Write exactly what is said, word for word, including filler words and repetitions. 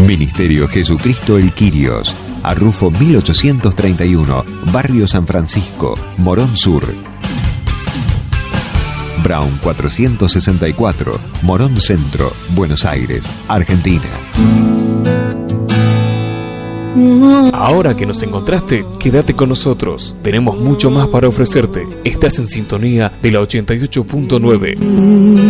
Ministerio Jesucristo El Quirios, Arrufo mil ochocientos treinta y uno, Barrio San Francisco, Morón Sur. Brown cuatrocientos sesenta y cuatro, Morón Centro, Buenos Aires, Argentina. Ahora que nos encontraste, quédate con nosotros. Tenemos mucho más para ofrecerte. Estás en sintonía de la ochenta y ocho punto nueve.